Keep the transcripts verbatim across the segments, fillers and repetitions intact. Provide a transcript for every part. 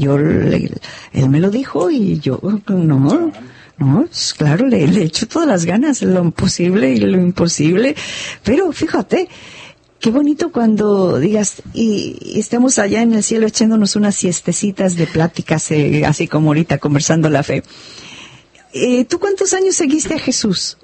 yo, le, él me lo dijo y yo, no, no, pues claro, le, le echo todas las ganas, lo posible y lo imposible, pero fíjate, qué bonito cuando digas, y, y estamos allá en el cielo echándonos unas siestecitas de pláticas, eh, así como ahorita conversando la fe. Eh, ¿Tú cuántos años seguiste a Jesús?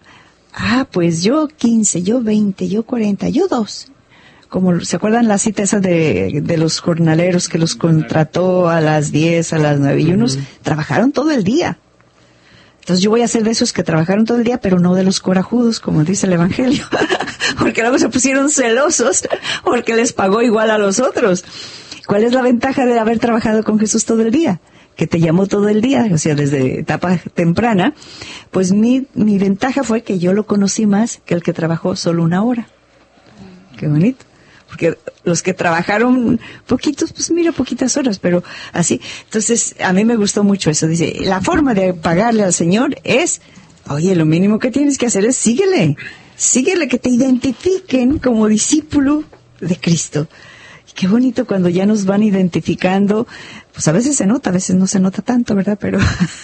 Ah, pues yo quince, yo veinte, yo cuarenta, yo dos. Como, ¿se acuerdan la cita esa de, de los jornaleros que los contrató a las diez, a las nueve? Y unos trabajaron todo el día. Entonces yo voy a ser de esos que trabajaron todo el día, pero no de los corajudos, como dice el Evangelio. Porque luego se pusieron celosos porque les pagó igual a los otros. ¿Cuál es la ventaja de haber trabajado con Jesús todo el día? Que te llamó todo el día, o sea, desde etapa temprana. Pues mi, mi ventaja fue que yo lo conocí más que el que trabajó solo una hora. Qué bonito. Porque los que trabajaron poquitos, pues mira, poquitas horas, pero así. Entonces, a mí me gustó mucho eso. Dice, la forma de pagarle al Señor es, oye, lo mínimo que tienes que hacer es síguele. Síguele, que te identifiquen como discípulo de Cristo. Y qué bonito cuando ya nos van identificando. Pues a veces se nota, a veces no se nota tanto, ¿verdad? Pero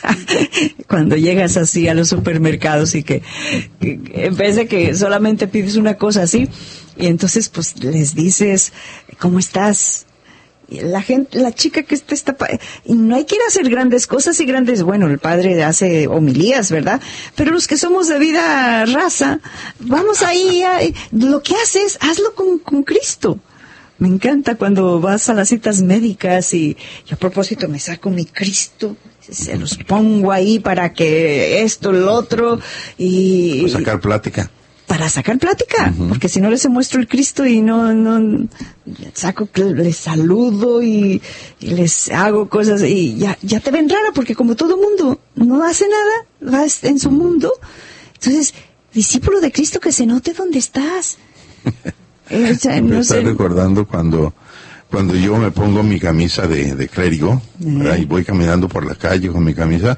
cuando llegas así a los supermercados y que, que en vez de que solamente pides una cosa así, y entonces pues les dices, ¿cómo estás? Y la gente, la chica que está, está, y no hay que ir a hacer grandes cosas y grandes, bueno, el padre hace homilías, ¿verdad? Pero los que somos de vida raza, vamos ahí, ahí lo que haces, hazlo con, con Cristo. Me encanta cuando vas a las citas médicas y yo a propósito me saco mi Cristo, se los pongo ahí para que esto, lo otro, y... Para sacar plática. Para sacar plática, uh-huh. Porque si no les muestro el Cristo y no, no, saco, les saludo y, y les hago cosas y ya, ya te ven rara porque como todo mundo no hace nada, vas en su mundo, entonces, discípulo de Cristo, que se note dónde estás. Eh, ya, no me está recordando cuando cuando yo me pongo mi camisa de, de clérigo, ¿verdad? Y voy caminando por la calle con mi camisa,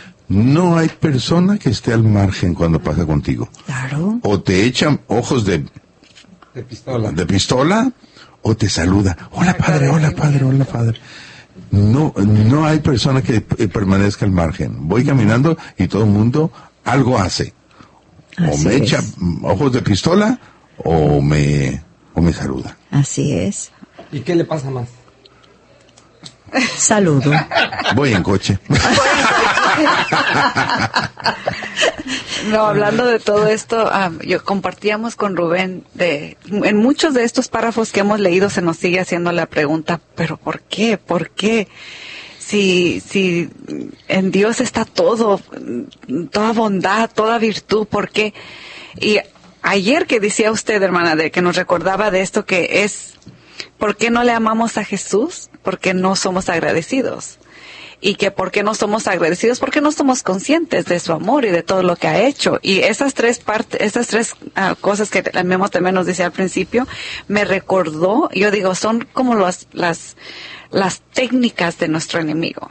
no hay persona que esté al margen cuando pasa contigo. Claro. O te echan ojos de de pistola, de pistola o te saluda. Hola padre, hola padre, hola padre. No, no hay persona que permanezca al margen. Voy caminando y todo el mundo algo hace. O Así me es. echa ojos de pistola o me o me saluda. Así es. ¿Y qué le pasa más? Saludo. Voy en coche. No, hablando de todo esto, um, yo compartíamos con Rubén de, en muchos de estos párrafos que hemos leído se nos sigue haciendo la pregunta, pero ¿por qué? ¿Por qué? Si, si en Dios está todo, toda bondad, toda virtud, ¿por qué? Y ayer que decía usted, hermana, de que nos recordaba de esto que es, ¿por qué no le amamos a Jesús? Porque no somos agradecidos. Y que ¿por qué no somos agradecidos? Porque no somos conscientes de su amor y de todo lo que ha hecho. Y esas tres partes, esas tres uh, cosas que el Memo también nos decía al principio, me recordó, yo digo, son como las, las, las técnicas de nuestro enemigo.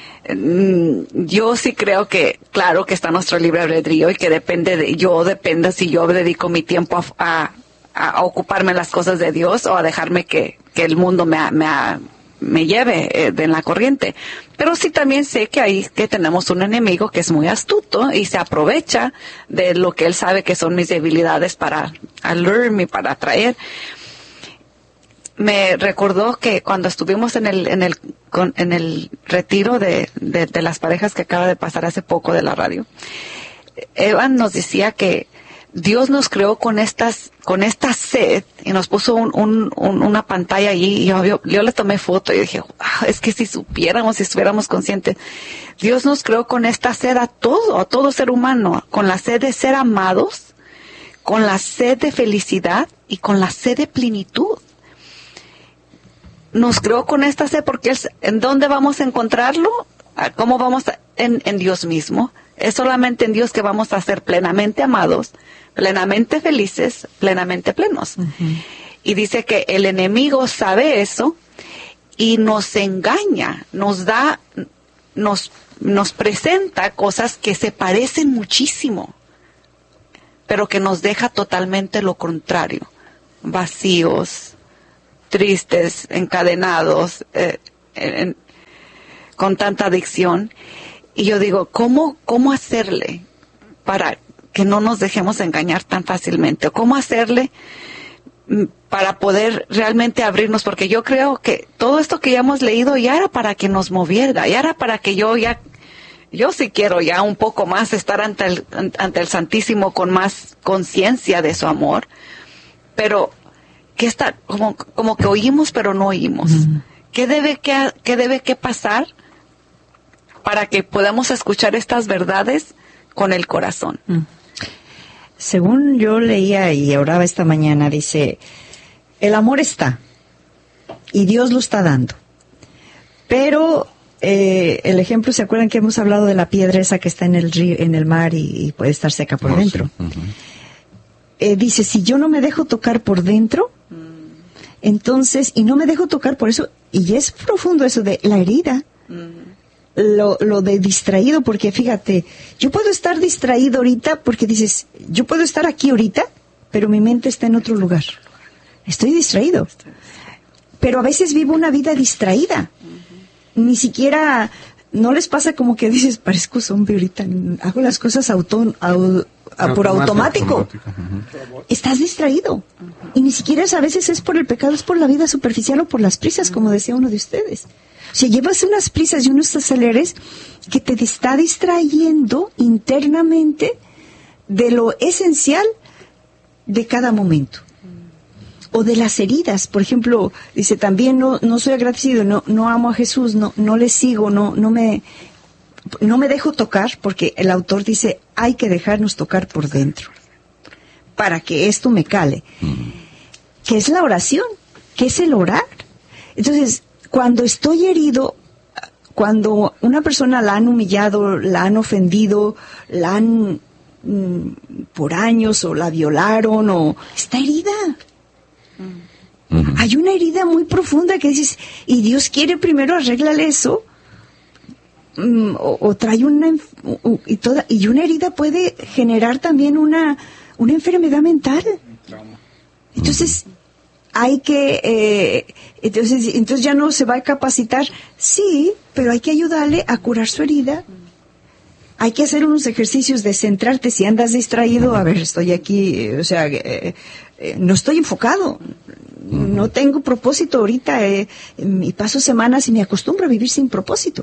Yo sí creo que, claro que está nuestro libre albedrío y que depende de, yo depende si yo dedico mi tiempo a, a, a ocuparme las cosas de Dios o a dejarme que, que el mundo me, me, me lleve eh, en la corriente. Pero sí también sé que ahí que tenemos un enemigo que es muy astuto y se aprovecha de lo que él sabe que son mis debilidades para alurarme, para atraer. Me recordó que cuando estuvimos en el en el con, en el retiro de, de de las parejas que acaba de pasar hace poco de la radio, Evan nos decía que Dios nos creó con estas con esta sed y nos puso un, un, un, una pantalla allí y yo, yo, yo le tomé foto y dije, wow, es que si supiéramos, si estuviéramos conscientes, Dios nos creó con esta sed a todo, a todo ser humano, con la sed de ser amados, con la sed de felicidad y con la sed de plenitud. Nos creó con esta sed porque es, ¿en dónde vamos a encontrarlo? ¿Cómo vamos a, en, en Dios mismo? Es solamente en Dios que vamos a ser plenamente amados, plenamente felices, plenamente plenos. Uh-huh. Y dice que el enemigo sabe eso y nos engaña, nos da, nos, nos presenta cosas que se parecen muchísimo, pero que nos deja totalmente lo contrario, vacíos, tristes, encadenados, eh, en, con tanta adicción. Y yo digo, ¿cómo, cómo hacerle para que no nos dejemos engañar tan fácilmente? ¿O cómo hacerle para poder realmente abrirnos? Porque yo creo que todo esto que ya hemos leído ya era para que nos moviera, ya era para que yo ya, yo sí quiero ya un poco más estar ante el, ante el Santísimo con más conciencia de su amor, pero que está como, como que oímos pero no oímos. Mm. ¿Qué debe que, qué debe que pasar para que podamos escuchar estas verdades con el corazón? Mm. Según yo leía y oraba esta mañana, dice, el amor está y Dios lo está dando, pero eh, el ejemplo, ¿se acuerdan que hemos hablado de la piedra esa que está en el río, en el mar y, y puede estar seca por oh, dentro? Sí. Uh-huh. eh, dice, si yo no me dejo tocar por dentro, mm. entonces, y no me dejo tocar por eso, y es profundo eso de la herida, mm. Lo, lo de distraído, porque fíjate, yo puedo estar distraído ahorita porque dices, yo puedo estar aquí ahorita, pero mi mente está en otro lugar. Estoy distraído. Pero a veces vivo una vida distraída. Uh-huh. Ni siquiera, no les pasa como que dices, parezco zombie ahorita, hago las cosas auto, au, a, por automático. automático. Uh-huh. Estás distraído. Uh-huh. Y ni siquiera a veces es por el pecado, es por la vida superficial o por las prisas, uh-huh. como decía uno de ustedes. O sea, llevas unas prisas y unos aceleres que te está distrayendo internamente de lo esencial de cada momento. O de las heridas. Por ejemplo, dice también no, no soy agradecido, no, no amo a Jesús, no, no le sigo, no, no me, no me dejo tocar, porque el autor dice, hay que dejarnos tocar por dentro, para que esto me cale. Mm. ¿Qué es la oración? ¿Qué es el orar? Entonces, cuando estoy herido, cuando una persona la han humillado, la han ofendido, la han mm, por años o la violaron o está herida. Mm. Hay una herida muy profunda que dices, y Dios quiere primero arreglar eso, mm, o, o trae una o, y toda y una herida puede generar también una una enfermedad mental. Entonces hay que, eh, entonces, entonces ya no se va a capacitar, sí, pero hay que ayudarle a curar su herida. Hay que hacer unos ejercicios de centrarte. Si andas distraído, a ver, estoy aquí, o sea, eh, eh, no estoy enfocado, no tengo propósito ahorita, eh, y paso semanas y me acostumbro a vivir sin propósito.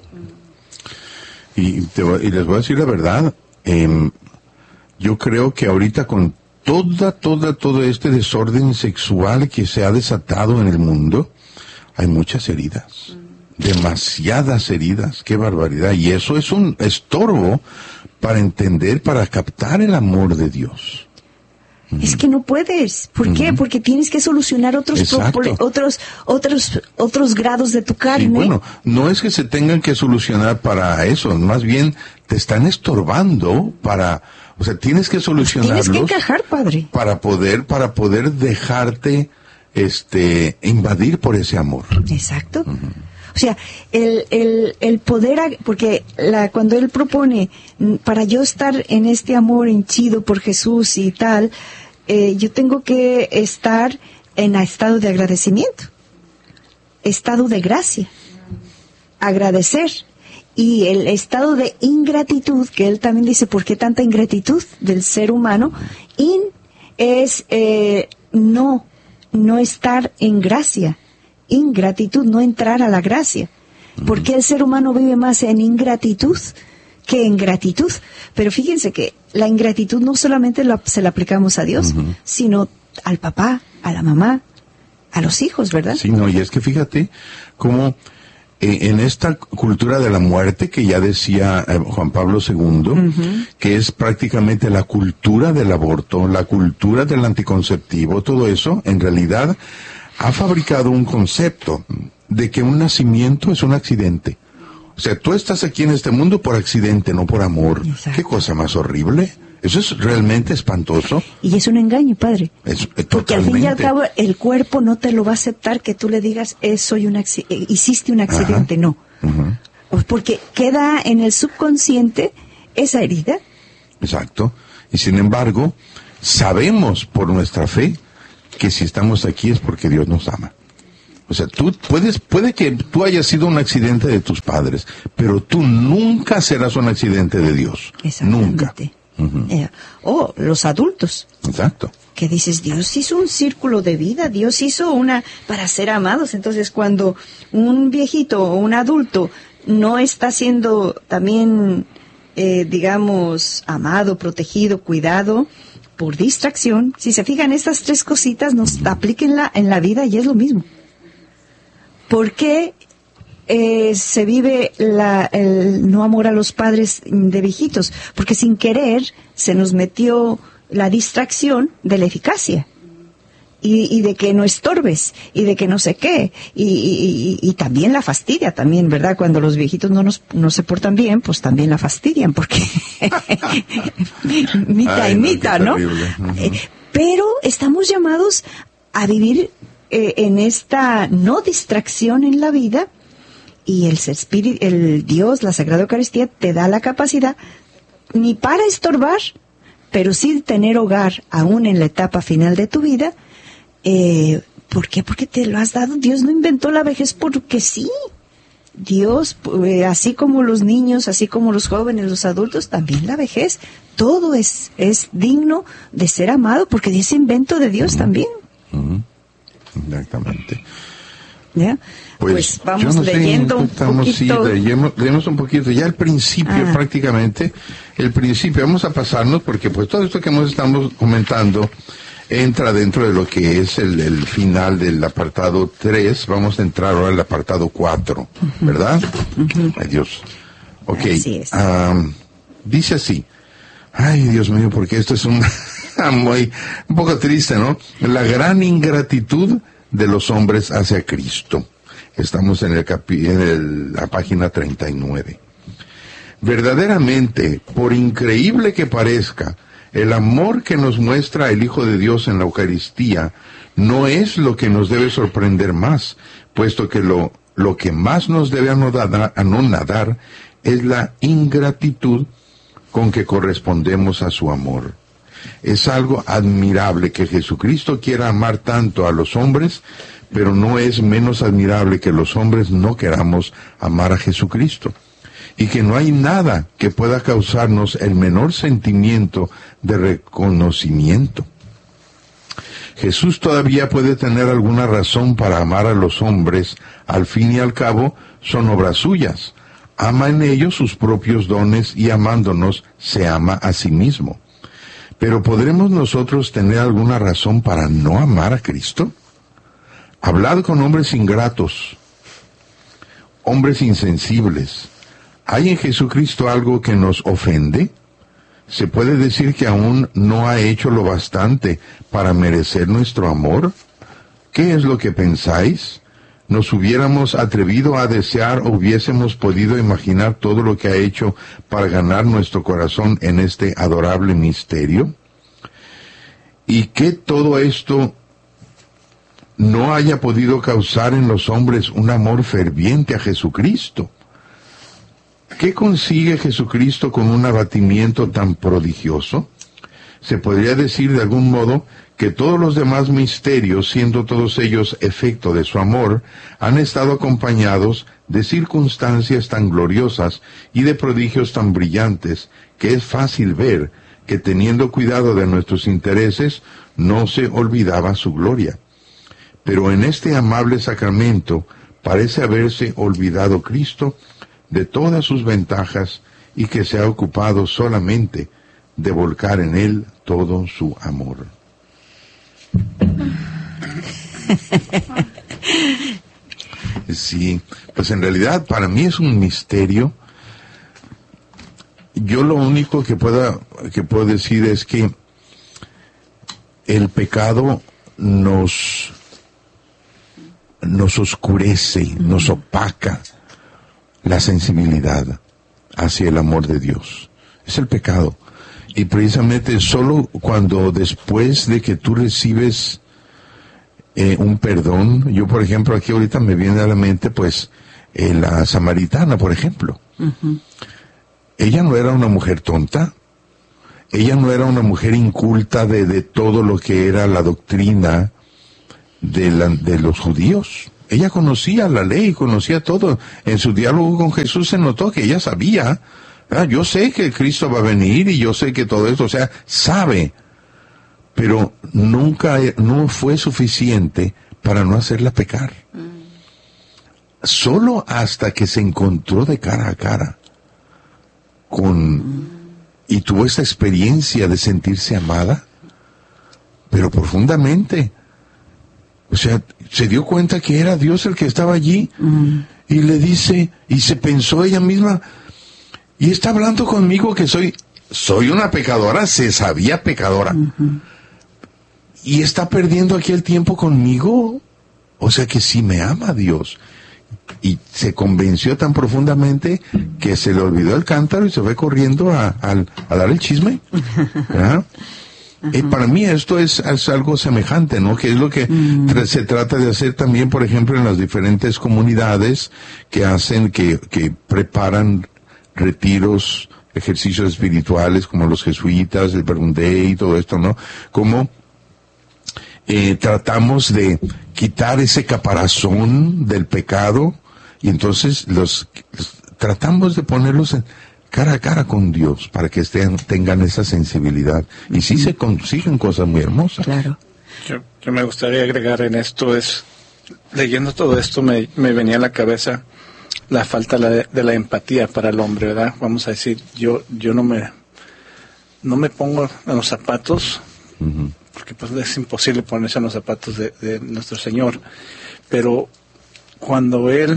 Y, te, y les voy a decir la verdad, eh, yo creo que ahorita con toda, toda, todo este desorden sexual que se ha desatado en el mundo, hay muchas heridas, demasiadas heridas, qué barbaridad, y eso es un estorbo para entender, para captar el amor de Dios. Es que no puedes. ¿Por uh-huh. qué? Porque tienes que solucionar otros pro- otros otros otros grados de tu carne. Sí, bueno, no es que se tengan que solucionar para eso, más bien te están estorbando para, o sea, tienes que solucionarlos. Tienes que encajar, padre. Para poder para poder dejarte este invadir por ese amor. Exacto. Uh-huh. O sea, el, el, el poder, porque la, cuando él propone, para yo estar en este amor henchido por Jesús y tal, eh, yo tengo que estar en estado de agradecimiento, estado de gracia, agradecer. Y el estado de ingratitud, que él también dice, ¿por qué tanta ingratitud del ser humano? In es eh, no, no estar en gracia. Ingratitud, no entrar a la gracia. ¿Por qué el ser humano vive más en ingratitud que en gratitud? Pero fíjense que la ingratitud no solamente la, se la aplicamos a Dios, uh-huh. sino al papá, a la mamá, a los hijos, ¿verdad? Sí, no, y es que fíjate cómo eh, en esta cultura de la muerte que ya decía eh, Juan Pablo segundo, uh-huh. que es prácticamente la cultura del aborto, la cultura del anticonceptivo, todo eso, en realidad ha fabricado un concepto de que un nacimiento es un accidente. O sea, tú estás aquí en este mundo por accidente, no por amor. Exacto. ¿Qué cosa más horrible? Eso es realmente espantoso. Y es un engaño, padre. Es, eh, Porque al fin y al cabo el cuerpo no te lo va a aceptar que tú le digas, eh, soy un acc- eh, hiciste un accidente. Ajá. No. Uh-huh. Porque queda en el subconsciente esa herida. Exacto. Y sin embargo, sabemos por nuestra fe que si estamos aquí es porque Dios nos ama. O sea, tú puedes, puede que tú hayas sido un accidente de tus padres, pero tú nunca serás un accidente de Dios. Nunca. Uh-huh. Eh, o los adultos. Exacto. Que dices, Dios hizo un círculo de vida, Dios hizo una para ser amados. Entonces, cuando un viejito o un adulto no está siendo también, eh, digamos, amado, protegido, cuidado, por distracción, si se fijan, estas tres cositas nos aplíquenla en la vida y es lo mismo. ¿Por qué eh, se vive la, el no amor a los padres de viejitos? Porque sin querer se nos metió la distracción de la eficacia. Y, y de que no estorbes, y de que no sé qué, y, y, y, y también la fastidia también, ¿verdad? Cuando los viejitos no nos no se portan bien, pues también la fastidian, porque mita y mita, ¿no? Uh-huh. Eh, pero estamos llamados a vivir eh, en esta no distracción en la vida, y el espíritu, el Dios, la Sagrada Eucaristía, te da la capacidad ni para estorbar, pero sí tener hogar aún en la etapa final de tu vida. Eh, ¿Por qué? Porque te lo has dado. Dios no inventó la vejez porque sí. Dios, eh, así como los niños, así como los jóvenes, los adultos, también la vejez. Todo es es digno de ser amado porque es invento de Dios uh-huh. también. Uh-huh. Exactamente. ¿Ya? Pues, pues vamos no sé, leyendo un estamos, poquito. Sí, leemos, leemos un poquito. Ya el principio ah. prácticamente, el principio, vamos a pasarnos porque pues todo esto que hemos estado comentando entra dentro de lo que es el, el final del apartado tres. Vamos a entrar ahora al apartado cuatro, uh-huh. ¿verdad? Uh-huh. Ay, Dios. Ok. Así es. Um, dice así. Ay, Dios mío, porque esto es un, muy, un poco triste, ¿no? La gran ingratitud de los hombres hacia Cristo. Estamos en, el capi, en el, la página treinta y nueve. Verdaderamente, por increíble que parezca, el amor que nos muestra el Hijo de Dios en la Eucaristía no es lo que nos debe sorprender más, puesto que lo, lo que más nos debe anodar, anonadar es la ingratitud con que correspondemos a su amor. Es algo admirable que Jesucristo quiera amar tanto a los hombres, pero no es menos admirable que los hombres no queramos amar a Jesucristo. Y que no hay nada que pueda causarnos el menor sentimiento de reconocimiento. Jesús todavía puede tener alguna razón para amar a los hombres, al fin y al cabo son obras suyas. Ama en ellos sus propios dones y amándonos se ama a sí mismo. Pero ¿podremos nosotros tener alguna razón para no amar a Cristo? Hablad con hombres ingratos, hombres insensibles. ¿Hay en Jesucristo algo que nos ofende? ¿Se puede decir que aún no ha hecho lo bastante para merecer nuestro amor? ¿Qué es lo que pensáis? ¿Nos hubiéramos atrevido a desear o hubiésemos podido imaginar todo lo que ha hecho para ganar nuestro corazón en este adorable misterio? ¿Y que todo esto no haya podido causar en los hombres un amor ferviente a Jesucristo? ¿Qué consigue Jesucristo con un abatimiento tan prodigioso? Se podría decir de algún modo que todos los demás misterios, siendo todos ellos efecto de su amor, han estado acompañados de circunstancias tan gloriosas y de prodigios tan brillantes, que es fácil ver que teniendo cuidado de nuestros intereses, no se olvidaba su gloria. Pero en este amable sacramento parece haberse olvidado Cristo de todas sus ventajas y que se ha ocupado solamente de volcar en él todo su amor. Sí, pues en realidad para mí es un misterio. Yo lo único que pueda que puedo decir es que el pecado nos nos oscurece, nos opaca la sensibilidad hacia el amor de Dios. Es el pecado. Y precisamente solo cuando después de que tú recibes eh, un perdón, yo por ejemplo aquí ahorita me viene a la mente pues eh, la samaritana, por ejemplo. Uh-huh. Ella no era una mujer tonta, ella no era una mujer inculta de, de todo lo que era la doctrina de, la, de los judíos. ella conocía la ley, conocía todo. En su diálogo con Jesús se notó que ella sabía. Ah, yo sé que Cristo va a venir y yo sé que todo esto, o sea, sabe. Pero nunca, no fue suficiente para no hacerla pecar. Mm. Solo hasta que se encontró de cara a cara con, mm. y tuvo esa experiencia de sentirse amada, pero profundamente. O sea, se dio cuenta que era Dios el que estaba allí, mm. y le dice, y se pensó ella misma, y está hablando conmigo que soy, soy una pecadora, se sabía pecadora. Mm-hmm. Y está perdiendo aquí el tiempo conmigo, o sea que sí me ama Dios. Y se convenció tan profundamente que se le olvidó el cántaro y se fue corriendo a, a, a dar el chisme. ¿Verdad? Uh-huh. Y para mí esto es, es algo semejante, ¿no? Que es lo que uh-huh. tra- se trata de hacer también, por ejemplo, en las diferentes comunidades que hacen, que, que preparan retiros, ejercicios espirituales, como los jesuitas, el Verbum Dei y todo esto, ¿no? Como Eh, tratamos de quitar ese caparazón del pecado y entonces los, los tratamos de ponerlos en, cara a cara con Dios para que estén, tengan esa sensibilidad y sí se consiguen cosas muy hermosas. Claro. Yo, yo me gustaría agregar en esto es, leyendo todo esto me, me venía a la cabeza la falta de, de la empatía para el hombre, ¿verdad? Vamos a decir, yo, yo no me, no me pongo en los zapatos, uh-huh. porque pues es imposible ponerse en los zapatos de, de nuestro Señor, pero cuando Él,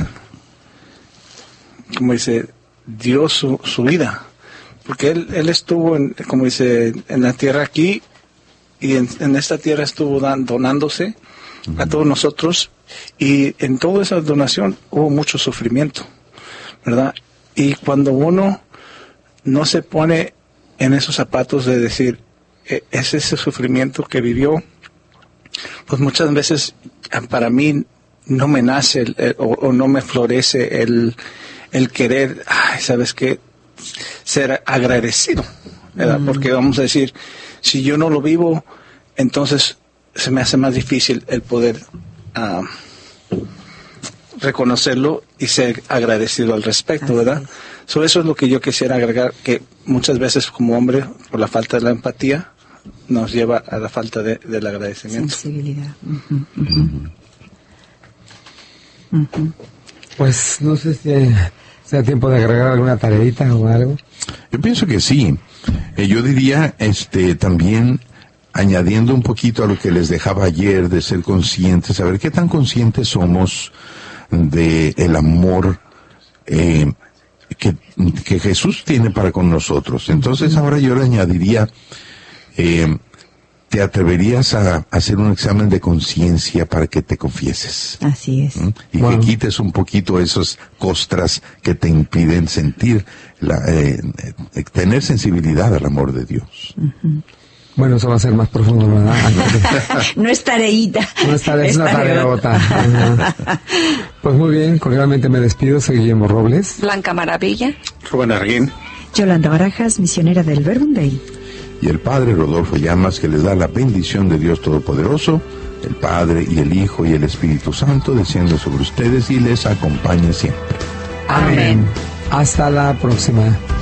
como dice, dio su, su vida, porque Él, él estuvo, en, como dice, en la tierra aquí, y en, en esta tierra estuvo dan, donándose uh-huh. a todos nosotros, y en toda esa donación hubo mucho sufrimiento, ¿verdad? Y cuando uno no se pone en esos zapatos de decir, es ese sufrimiento que vivió, pues muchas veces para mí no me nace el, el, o, o no me florece el, el querer, ay, ¿sabes qué? Ser agradecido, ¿verdad? Mm. Porque vamos a decir, si yo no lo vivo, entonces se me hace más difícil el poder uh, reconocerlo y ser agradecido al respecto, ¿verdad? So, eso es lo que yo quisiera agregar, que muchas veces como hombre, por la falta de la empatía, nos lleva a la falta de, del agradecimiento. Sensibilidad. Uh-huh, uh-huh. Uh-huh. Pues no sé si sea tiempo de agregar alguna tareita o algo. Yo pienso que sí. Eh, yo diría, este, también añadiendo un poquito a lo que les dejaba ayer de ser conscientes, saber qué tan conscientes somos de el amor eh, que, que Jesús tiene para con nosotros. Entonces ahora yo le añadiría, eh, te atreverías a hacer un examen de conciencia para que te confieses. Así es. ¿Mm? Y wow. que quites un poquito esas costras que te impiden sentir, la, eh, eh, tener sensibilidad al amor de Dios. Uh-huh. Bueno, eso va a ser más profundo, ¿verdad? No es tareita. No es tareita, es una tareota. Pues muy bien, cordialmente me despido. Soy Guillermo Robles. Blanca Maravilla. Rubén Arguín. Yolanda Barajas, misionera del Verbum Dei. Y el Padre Rodolfo Llamas, que les da la bendición de Dios Todopoderoso, el Padre y el Hijo y el Espíritu Santo, descienda sobre ustedes y les acompañe siempre. Amén. Hasta la próxima.